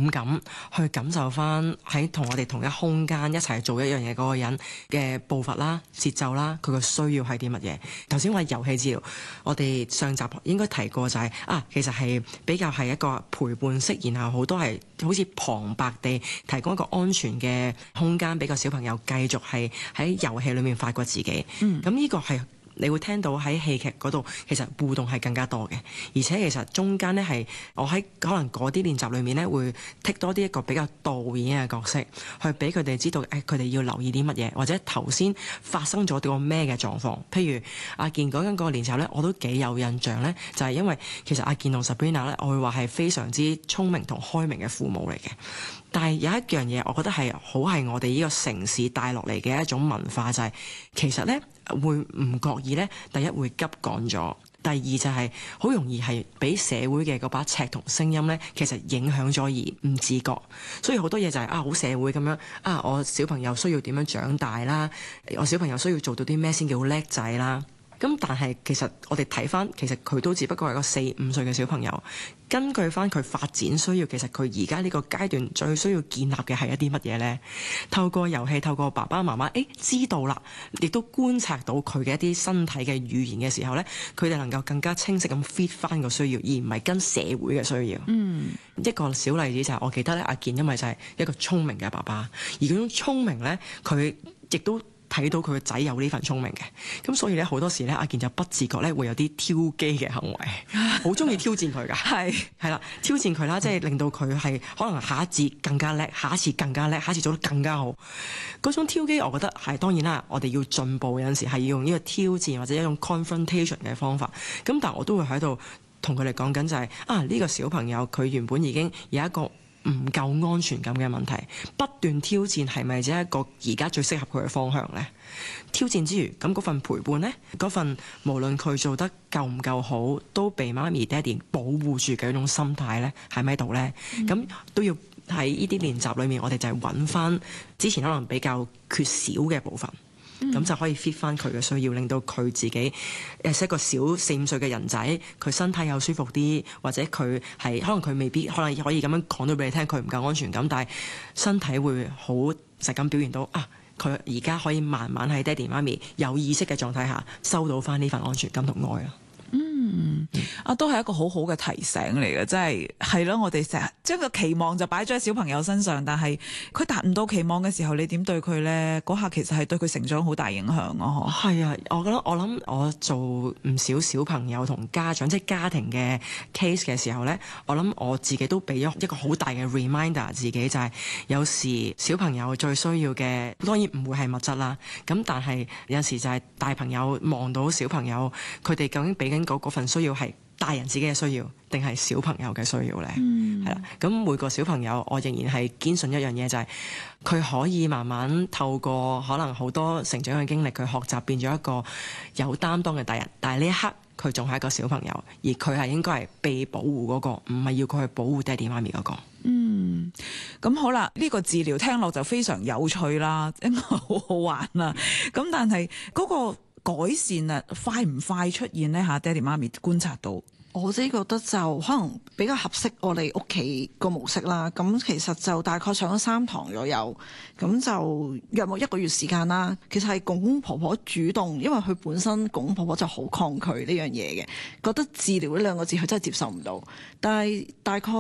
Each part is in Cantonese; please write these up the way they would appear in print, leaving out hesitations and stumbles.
勇敢去感受翻喺同我哋同一空間一齊做一樣嘢嗰個人嘅步伐啦、節奏啦，佢個需要係啲乜嘢？頭先話遊戲治療，我哋上集應該提過就係其實係比較係一個陪伴式，然後好多係好似旁白地提供一個安全嘅空間俾個小朋友繼續係喺遊戲裏面發掘自己。咁呢個係你會聽到喺戲劇嗰度，其實互動係更加多嘅，而且其實中間呢，係我喺可能嗰啲練習裏面呢，會剔多啲一個比較導演嘅角色，去俾佢哋知道佢哋要留意啲乜嘢，或者頭先發生咗個咩嘅狀況。譬如阿健講緊嗰個練習呢，我都幾有印象呢，就係因為其實阿健同 Sabrina 呢，我會話係非常之聰明同開明嘅父母嚟嘅。但係有一樣嘢，我覺得係好係我哋呢個城市帶落嚟嘅一種文化，就係其實呢會唔覺意呢，第一會急趕咗，第二就係好容易係俾社會嘅嗰把尺同聲音呢，其實影響咗而唔自覺。所以好多嘢就係好社會咁樣我小朋友需要點樣長大啦，我小朋友需要做到啲咩先叫好叻仔啦。咁但係其實我哋睇翻，其實佢都只不過係個4-5歲嘅小朋友，根據翻佢發展需要，其實佢而家呢個階段最需要建立嘅係一啲乜嘢呢？透過遊戲，透過爸爸媽媽知道啦，亦都觀察到佢嘅一啲身體嘅語言嘅時候呢，佢哋能夠更加清晰咁 fit 翻個需要，而唔係跟社會嘅需要。一個小例子就係我記得咧，阿健因為就係一個聰明嘅爸爸，而嗰種聰明呢，佢亦都睇到佢個仔有呢份聰明嘅，咁所以咧好多時咧阿健就不自覺咧會有啲挑機嘅行為，好中意挑戰佢噶，係啦，挑戰佢啦，即係令到佢係可能下一節更加叻，下一次更加叻，下一次做得更加好。嗰種挑機，我覺得係當然啦，我哋要進步，有陣時係要用呢個挑戰或者一種 confrontation 嘅方法。咁但係我都會喺度同佢哋講緊就係呢個小朋友佢原本已經有一個唔夠安全感嘅問題，不斷挑戰係咪只係一個而家最適合佢嘅方向呢？挑戰之餘，咁嗰份陪伴呢，嗰份無論佢做得夠唔夠好，都被媽咪爹哋保護住嘅一種心態呢，喺咪度呢？咁都要喺呢啲練習裏面，我哋就係揾翻之前可能比較缺少嘅部分。咁就可以 fit 翻佢嘅需要，令到佢自己一個小4-5歲嘅人仔，佢身體又舒服啲，或者佢係可能佢未必可能可以咁樣講到俾你聽，佢唔夠安全感，但係身體會好實咁表現到佢而家可以慢慢喺爹哋媽咪有意識嘅狀態下收到翻呢份安全感同愛咯。 都係一個好好嘅提醒嚟嘅，即係咯，我哋成日將個期望就擺咗喺小朋友身上，但係佢達唔到期望嘅時候，你點對佢呢？嗰下其實係對佢成長好大影響啊！ 係啊，我諗我做唔少小朋友同家長即係家庭嘅 case 嘅時候呢，我諗我自己都俾咗一個好大嘅 reminder 自己，就係有時小朋友最需要嘅當然唔會係物質啦，咁但係有時就係大朋友望到小朋友佢哋究竟俾緊嗰份需要係大人自己嘅需要定係小朋友嘅需要呢？係啦，咁每個小朋友我仍然係堅信一樣嘢，就係佢可以慢慢透過可能好多成長嘅經歷，佢學習變咗一個有擔當嘅大人，但係呢一刻佢仲係一個小朋友，而佢係應該係被保護嗰個，唔係要佢去保護爹哋媽咪嗰個。 咁好啦，呢個治療聽落就非常有趣啦，應該好好玩啦。咁但係嗰個改善快唔快出現呢？爹哋媽咪觀察到， 我自己覺得就可能比較合適我哋屋企個模式啦。咁其實就大概上咗3堂左右，咁就約莫1個月時間啦。其實係公公婆婆主動，因為佢本身公公婆婆就好抗拒呢樣嘢嘅，覺得治療呢2個字佢真係接受唔到。但係大概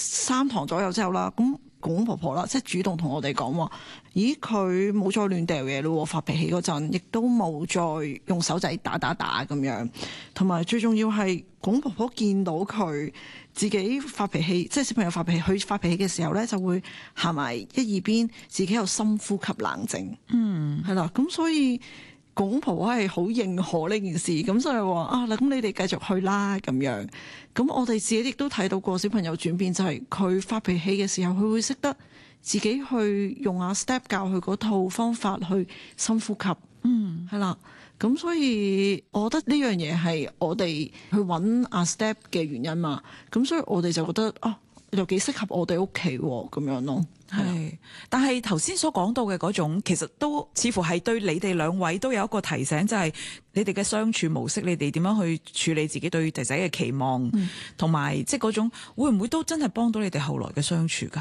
3堂左右之後啦，咁公公婆婆啦，即係主動同我哋講話，咦，佢冇再亂掉嘢咯，發脾氣嗰陣，亦都冇再用手仔打咁樣。同埋最重要係公公婆婆見到佢自己發脾氣，即係小朋友發脾氣，佢發脾氣嘅時候咧，就會行埋一二邊，自己又深呼吸冷靜。係啦，咁所以公公婆婆係好認可呢件事，咁所以話嗱，咁你哋繼續去啦咁樣。咁我哋自己亦都睇到過小朋友轉變，就係佢發脾氣嘅時候，佢會識得自己去用阿 Step 教佢嗰套方法去深呼吸。係啦，咁所以我覺得呢樣嘢係我哋去揾阿 Step 嘅原因嘛。咁所以我哋就覺得又幾適合我哋屋企咁樣咯。 係，但係頭先所講到嘅嗰種，其實都似乎係對你哋兩位都有一個提醒，就係你哋嘅相處模式，你哋點樣去處理自己對仔仔嘅期望，同埋即係嗰種會唔會都真係幫到你哋後來嘅相處㗎？